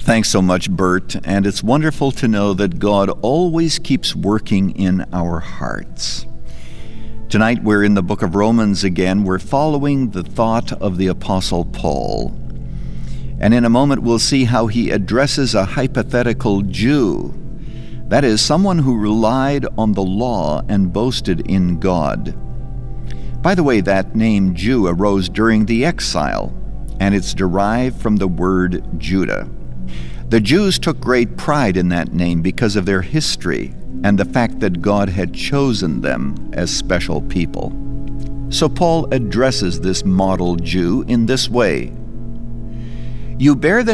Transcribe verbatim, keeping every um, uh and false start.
Thanks so much, Bert, and it's wonderful to know that God always keeps working in our hearts. Tonight we're in the book of Romans again. We're following the thought of the Apostle Paul. And in a moment we'll see how he addresses a hypothetical Jew. That is, someone who relied on the law and boasted in God. By the way, that name Jew arose during the exile, and it's derived from the word Judah. The Jews took great pride in that name because of their history and the fact that God had chosen them as special people. So Paul addresses this model Jew in this way: "You bear the